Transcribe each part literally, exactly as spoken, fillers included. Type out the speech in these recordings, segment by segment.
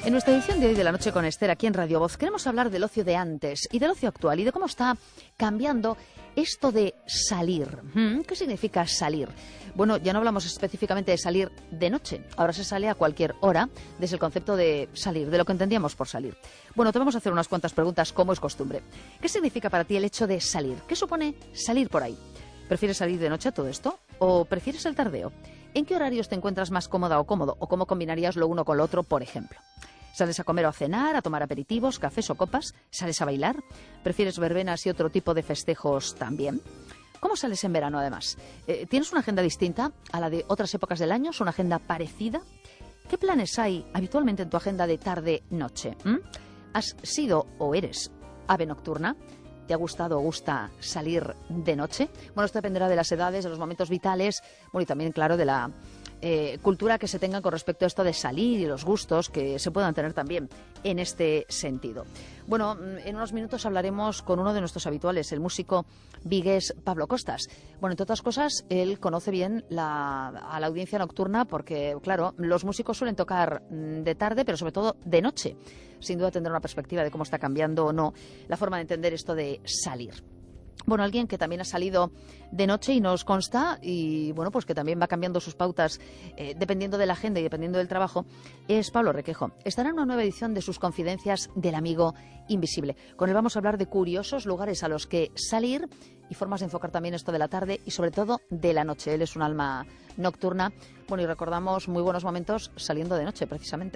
En nuestra edición de hoy de La Noche con Esther, aquí en Radio Voz, queremos hablar del ocio de antes y del ocio actual y de cómo está cambiando esto de salir. ¿Qué significa salir? Bueno, ya no hablamos específicamente de salir de noche. Ahora se sale a cualquier hora desde el concepto de salir, de lo que entendíamos por salir. Bueno, te vamos a hacer unas cuantas preguntas, como es costumbre. ¿Qué significa para ti el hecho de salir? ¿Qué supone salir por ahí? ¿Prefieres salir de noche a todo esto? ¿O prefieres el tardeo? ¿En qué horarios te encuentras más cómoda o cómodo? ¿O cómo combinarías lo uno con lo otro, por ejemplo? ¿Sales a comer o a cenar, a tomar aperitivos, cafés o copas? ¿Sales a bailar? ¿Prefieres verbenas y otro tipo de festejos también? ¿Cómo sales en verano, además? Eh, ¿Tienes una agenda distinta a la de otras épocas del año? ¿Es una agenda parecida? ¿Qué planes hay habitualmente en tu agenda de tarde-noche? ¿Mm? ¿Has sido o eres ave nocturna? ¿Te ha gustado o gusta salir de noche? Bueno, esto dependerá de las edades, de los momentos vitales, bueno, y también, claro, de la eh, cultura que se tenga con respecto a esto de salir y los gustos que se puedan tener también en este sentido. Bueno, en unos minutos hablaremos con uno de nuestros habituales, el músico vigués Pablo Costas. Bueno, entre otras cosas, él conoce bien la, a la audiencia nocturna porque, claro, los músicos suelen tocar de tarde, pero sobre todo de noche. Sin duda tendrá una perspectiva de cómo está cambiando o no la forma de entender esto de salir. Bueno, alguien que también ha salido de noche y nos consta, y bueno, pues que también va cambiando sus pautas eh, dependiendo de la agenda y dependiendo del trabajo, es Pablo Requejo. Estará en una nueva edición de sus Confidencias del Amigo Invisible. Con él vamos a hablar de curiosos lugares a los que salir y formas de enfocar también esto de la tarde y sobre todo de la noche. Él es un alma nocturna. Bueno, y recordamos muy buenos momentos saliendo de noche, precisamente.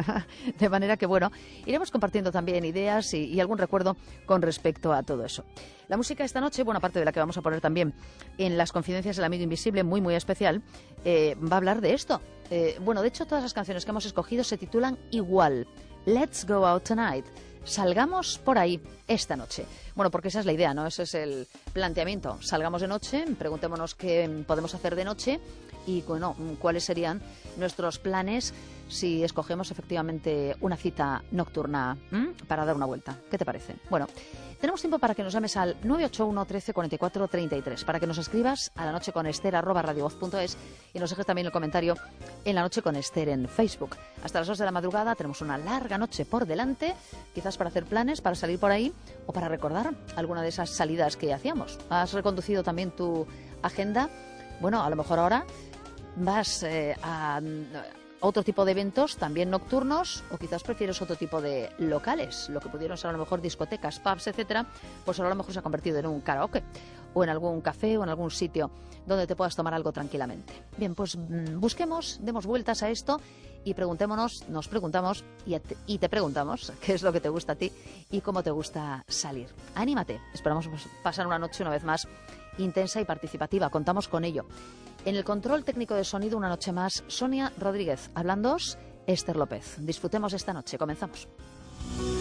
De manera que, bueno, iremos compartiendo también ideas y, y algún recuerdo con respecto a todo eso. La música esta noche, bueno, aparte de la que vamos a poner también en las Confidencias del Amigo Invisible, muy, muy especial, eh, va a hablar de esto. Eh, bueno, de hecho, todas las canciones que hemos escogido se titulan igual. Let's Go Out Tonight. Salgamos por ahí esta noche. Bueno, porque esa es la idea, ¿no? Ese es el planteamiento. Salgamos de noche, preguntémonos qué podemos hacer de noche y, bueno, cuáles serían nuestros planes si escogemos efectivamente una cita nocturna ¿m? para dar una vuelta. ¿Qué te parece? Bueno, tenemos tiempo para que nos llames al nueve ocho uno, trece, cuarenta y cuatro, treinta y tres, para que nos escribas a la noche con Esther arroba radiovoz punto es y nos dejes también el comentario en La Noche con Esther en Facebook. Hasta las dos de la madrugada tenemos una larga noche por delante, quizás para hacer planes, para salir por ahí o para recordar alguna de esas salidas que hacíamos. ¿Has reconducido también tu agenda? Bueno, a lo mejor ahora vas eh, a otro tipo de eventos, también nocturnos, o quizás prefieres otro tipo de locales, lo que pudieron ser a lo mejor discotecas, pubs, etcétera, pues ahora a lo mejor se ha convertido en un karaoke, o en algún café, o en algún sitio donde te puedas tomar algo tranquilamente. Bien, pues mmm, busquemos, demos vueltas a esto y preguntémonos, nos preguntamos y te, y te preguntamos qué es lo que te gusta a ti y cómo te gusta salir. Anímate, esperamos pasar una noche una vez más intensa y participativa, contamos con ello. En el control técnico de sonido, una noche más, Sonia Rodríguez. Hablándoos, Esther López. Disfrutemos esta noche. Comenzamos.